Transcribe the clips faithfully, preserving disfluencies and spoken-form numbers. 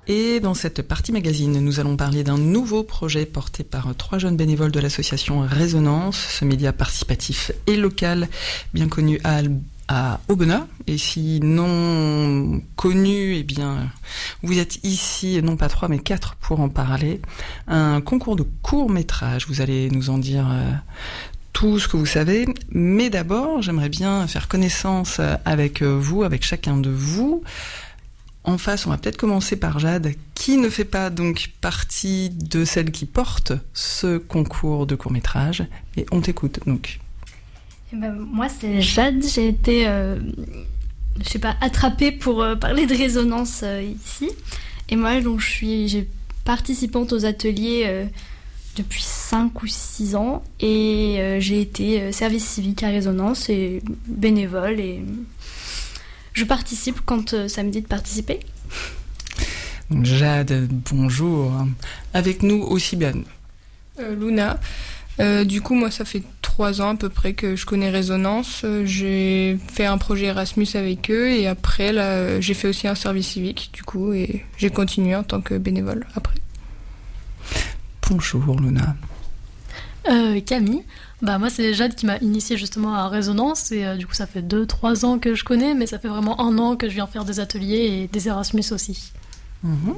Et dans cette partie magazine, nous allons parler d'un nouveau projet porté par trois jeunes bénévoles de l'association Résonance, ce média participatif et local bien connu à, à Aubenas. Et si non connu, eh bien, vous êtes ici, non pas trois, mais quatre pour en parler. Un concours de court-métrage, vous allez nous en dire euh, tout ce que vous savez. Mais d'abord, j'aimerais bien faire connaissance avec vous, avec chacun de vous. En face, on va peut-être commencer par Jade, qui ne fait pas donc partie de celle qui porte ce concours de court-métrage. Et on t'écoute, donc. Eh ben, moi, c'est Jade. J'ai été, euh, je sais pas, attrapée pour euh, parler de Résonance euh, ici. Et moi, donc, je suis, j'ai participante aux ateliers euh, depuis cinq ou six ans. Et euh, j'ai été euh, service civique à Résonance et bénévole et... Je participe quand euh, ça me dit de participer. Jade, bonjour. Avec nous aussi bien. Euh, Luna. Euh, du coup, moi, ça fait trois ans à peu près que je connais Résonance. Euh, j'ai fait un projet Erasmus avec eux et après, là, j'ai fait aussi un service civique, du coup, et j'ai continué en tant que bénévole après. Bonjour, Luna. Euh, Camille. Bah moi c'est Jade qui m'a initiée justement à Résonance et euh, du coup ça fait deux trois ans que je connais, mais ça fait vraiment un an que je viens faire des ateliers et des Erasmus aussi. Mmh.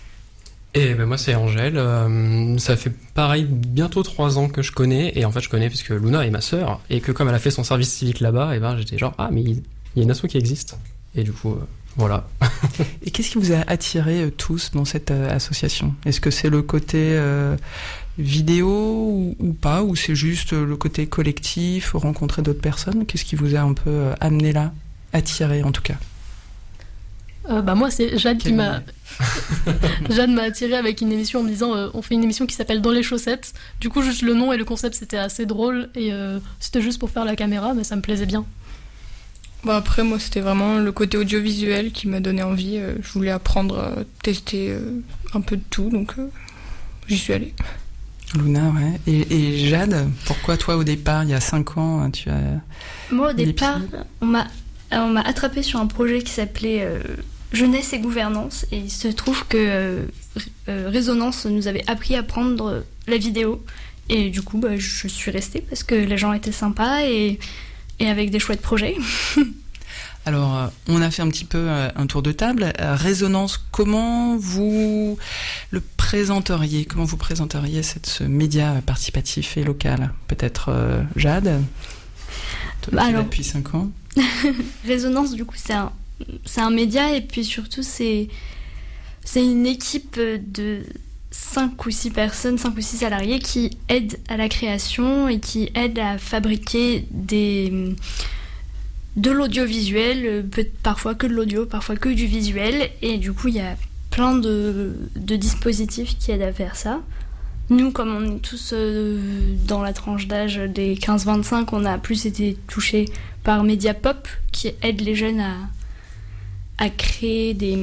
Et ben moi c'est Angèle, euh, ça fait pareil bientôt trois ans que je connais, et en fait je connais parce que Luna est ma sœur, et que comme elle a fait son service civique là-bas, et ben j'étais genre ah mais il y a une asso qui existe, et du coup euh, voilà. Et qu'est-ce qui vous a attiré euh, tous dans cette euh, association ? Est-ce que c'est le côté euh, vidéo ou, ou pas, ou c'est juste le côté collectif, rencontrer d'autres personnes ? Qu'est-ce qui vous a un peu euh, amené là, attiré en tout cas ? Euh, bah moi c'est Jade qui Camille. m'a Jade m'a attirée avec une émission en me disant euh, on fait une émission qui s'appelle Dans les chaussettes. Du coup juste le nom et le concept c'était assez drôle et euh, c'était juste pour faire la caméra, mais ça me plaisait bien. Bon, après, moi, c'était vraiment le côté audiovisuel qui m'a donné envie. Euh, je voulais apprendre à tester euh, un peu de tout, donc euh, j'y suis allée. Luna, ouais. Et, et Jade, pourquoi toi au départ, il y a cinq ans, tu as... Moi, au des départ, pieds on m'a, on m'a attrapée sur un projet qui s'appelait euh, Jeunesse et Gouvernance. Et il se trouve que euh, euh, Résonance nous avait appris à prendre la vidéo. Et du coup, bah, je suis restée parce que les gens étaient sympas et... et avec des chouettes projets. Alors, euh, on a fait un petit peu euh, un tour de table. Euh, Résonance, comment vous le présenteriez ? Comment vous présenteriez cette, ce média participatif et local ? Peut-être euh, Jade, toi bah qui alors, là depuis cinq ans. Résonance, du coup, c'est un, c'est un média et puis surtout, c'est, c'est une équipe de cinq ou six personnes, cinq ou six salariés qui aident à la création et qui aident à fabriquer des, de l'audiovisuel, peut, parfois que de l'audio, parfois que du visuel. Et du coup, il y a plein de, de dispositifs qui aident à faire ça. Nous, comme on est tous euh, dans la tranche d'âge des quinze vingt-cinq, on a plus été touchés par Mediapop, qui aide les jeunes à, à créer des...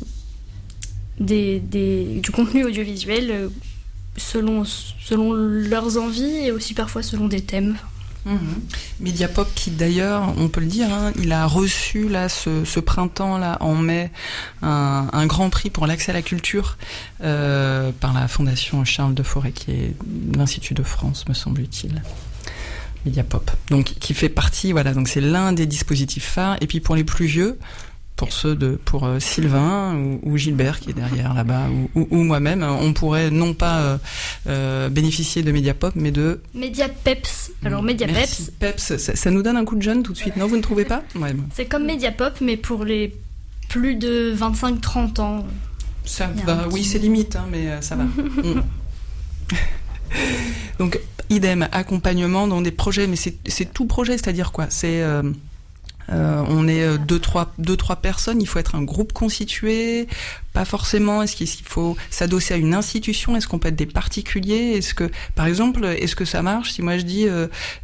Des, des, du contenu audiovisuel selon, selon leurs envies et aussi parfois selon des thèmes. Mmh. Mediapop qui d'ailleurs, on peut le dire, hein, il a reçu là ce, ce printemps là en mai un, un grand prix pour l'accès à la culture euh, par la Fondation Charles de Forêt qui est l'Institut de France me semble-t-il. Mediapop, donc qui fait partie, voilà, donc c'est l'un des dispositifs phares. Et puis pour les plus vieux, pour ceux de pour euh, Sylvain ou, ou Gilbert qui est derrière là-bas ou, ou, ou moi-même, on pourrait non pas euh, euh, bénéficier de Mediapop mais de Mediapeps. Alors Mediapeps, Merci, Peps, ça, ça nous donne un coup de jeune tout de suite. Non, vous ne trouvez pas ? Ouais, bon. c'est comme Mediapop mais pour les plus de vingt-cinq trente ans. Ça va, oui, c'est limite, hein, mais euh, ça va. mm. Donc, idem, accompagnement dans des projets, mais c'est, c'est tout projet, c'est-à-dire quoi ? C'est... Euh, Euh, on est euh, deux, trois, deux, trois personnes. Il faut être un groupe constitué. Pas forcément. Est-ce qu'il faut s'adosser à une institution ? Est-ce qu'on peut être des particuliers ? Est-ce que, par exemple, est-ce que ça marche si moi je dis, euh,